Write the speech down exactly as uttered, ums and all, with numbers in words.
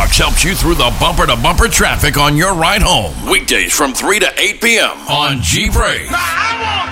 Trucks helps you through the bumper-to-bumper traffic on your ride home. Weekdays from three to eight p.m. on G-Praise. I want